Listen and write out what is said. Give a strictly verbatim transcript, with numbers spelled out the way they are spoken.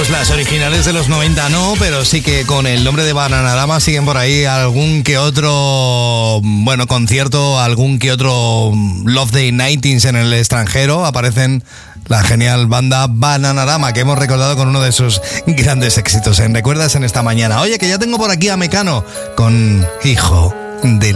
Pues las originales de los noventa no, pero sí que con el nombre de Bananarama siguen por ahí algún que otro, bueno, concierto, algún que otro Love Day nineties en el extranjero. Aparecen la genial banda Bananarama, que hemos recordado con uno de sus grandes éxitos en Recuerdas en esta mañana. Oye, que ya tengo por aquí a Mecano con Hijo de